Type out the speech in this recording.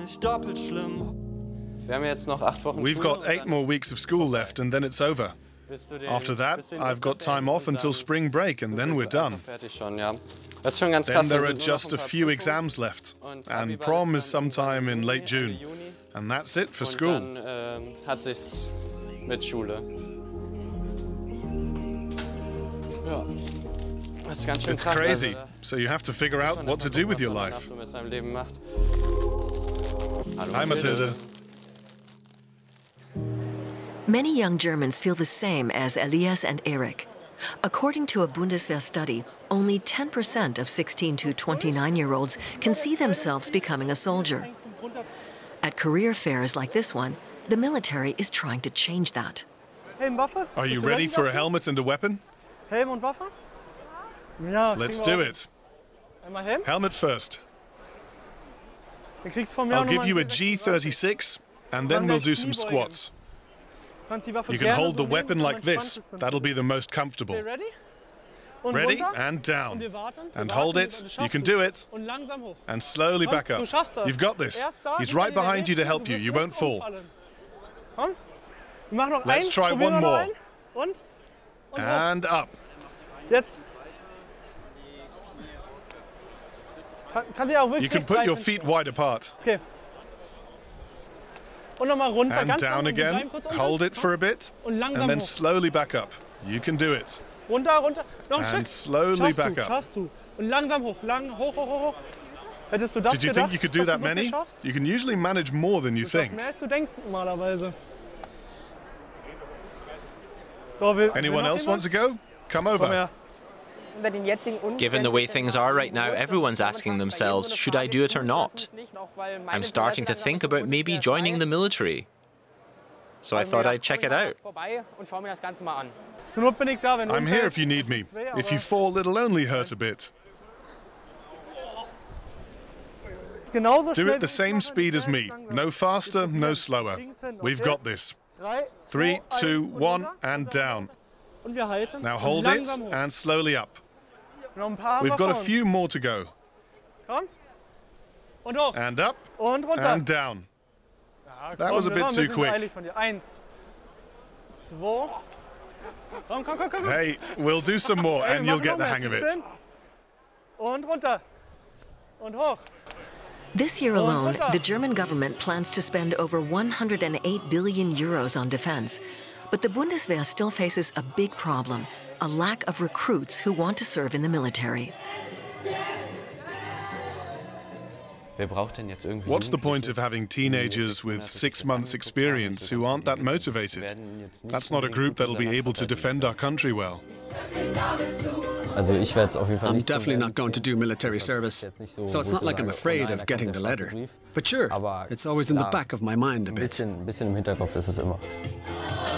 We've got 8 more weeks of school left and then it's over. After that, I've got time off until spring break and then we're done. Then there are just a few exams left, and prom is sometime in late June. And that's it for school. It's crazy, so you have to figure out what to do with your life. Hi, Mathilde. Many young Germans feel the same as Elias and Eric. According to a Bundeswehr study, only 10% of 16 to 29-year-olds can see themselves becoming a soldier. At career fairs like this one, the military is trying to change that. Are you ready for a helmet and a weapon? Let's do it. Helmet first. I'll give you a G36, and then we'll do some squats. You can hold the weapon like this. That'll be the most comfortable. Ready? And down. And hold it. You can do it. And slowly back up. You've got this. He's right behind you to help you. You won't fall. Let's try one more. And up. You can put your feet wide apart. And down again, hold it for a bit, and then slowly back up. You can do it. And slowly back up. Did you think you could do that many? You can usually manage more than you think. Anyone else want to go? Come over. Given the way things are right now, everyone's asking themselves, should I do it or not? I'm starting to think about maybe joining the military. So I thought I'd check it out. I'm here if you need me. If you fall, it'll only hurt a bit. Do it the same speed as me. No faster, no slower. We've got this. 3, 2, 1, and down. Now hold it and slowly up. We've got a few more to go. And up and down. That was a bit too quick. Hey, we'll do some more and you'll get the hang of it. This year alone, the German government plans to spend over 108 billion euros on defense. But the Bundeswehr still faces a big problem, a lack of recruits who want to serve in the military. What's the point of having teenagers with 6 months' experience who aren't that motivated? That's not a group that'll be able to defend our country well. I'm definitely not going to do military service, so it's not like I'm afraid of getting the letter. But sure, it's always in the back of my mind a bit.